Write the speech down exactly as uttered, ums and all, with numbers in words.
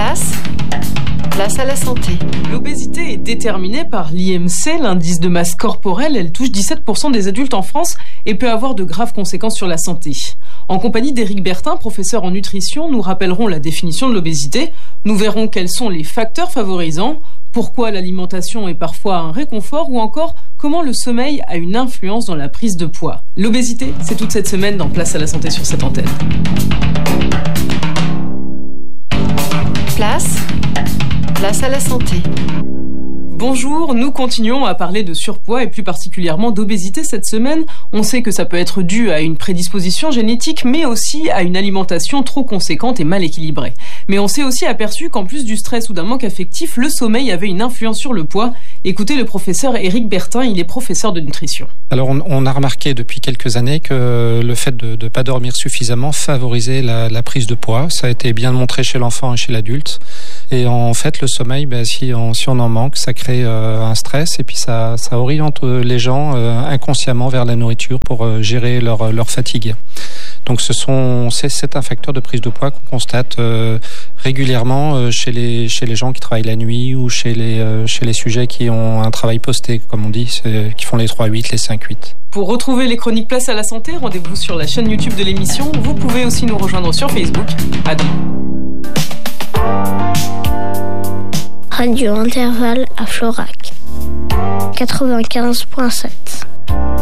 Place, place à la santé. L'obésité est déterminée par l'I M C, l'indice de masse corporelle. Elle touche dix-sept pour cent des adultes en France et peut avoir de graves conséquences sur la santé. En compagnie d'Éric Bertin, professeur en nutrition, nous rappellerons la définition de l'obésité. Nous verrons quels sont les facteurs favorisants, pourquoi l'alimentation est parfois un réconfort ou encore comment le sommeil a une influence dans la prise de poids. L'obésité, c'est toute cette semaine dans Place à la santé sur cette antenne. Place, place à la santé. Bonjour, nous continuons à parler de surpoids et plus particulièrement d'obésité cette semaine. On sait que ça peut être dû à une prédisposition génétique, mais aussi à une alimentation trop conséquente et mal équilibrée. Mais on s'est aussi aperçu qu'en plus du stress ou d'un manque affectif, le sommeil avait une influence sur le poids. Écoutez le professeur Éric Bertin, il est professeur de nutrition. Alors on, on a remarqué depuis quelques années que le fait de ne pas dormir suffisamment favorisait la, la prise de poids. Ça a été bien montré chez l'enfant et chez l'adulte. Et en fait, le sommeil, ben, si, on, si on en manque, ça crée euh, un stress et puis ça, ça oriente les gens euh, inconsciemment vers la nourriture pour euh, gérer leur, leur fatigue. Donc ce sont, c'est, c'est un facteur de prise de poids qu'on constate euh, régulièrement euh, chez les chez les gens qui travaillent la nuit ou chez les euh, chez les sujets qui ont un travail posté, comme on dit, c'est, qui font les trois huit, les cinq huit. Pour retrouver les chroniques Place à la santé, rendez-vous sur la chaîne YouTube de l'émission. Vous pouvez aussi nous rejoindre sur Facebook. À demain. Radio Intervalle à Florac quatre-vingt-quinze virgule sept.